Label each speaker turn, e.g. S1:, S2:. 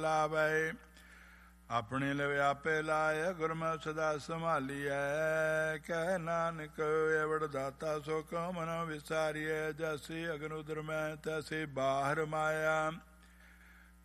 S1: ਲਾਵੈ। ਆਪਣੇ ਲਿਵ ਆਪੇ ਲਾਇ ਗੁਰਮੁਖ ਸਦਾ ਸੰਭਾਲੀਐ। ਕਹਿ ਨਾਨਕ ਏਵੜ ਦਾਤਾ ਸੋ ਕਉ ਮਨੋ ਵਿਸਾਰੀਐ। ਜੈਸੀ ਅਗਨ ਉਦਰ ਮੈਂ ਤੈਸੀ ਬਾਹਰ ਮਾਇਆ।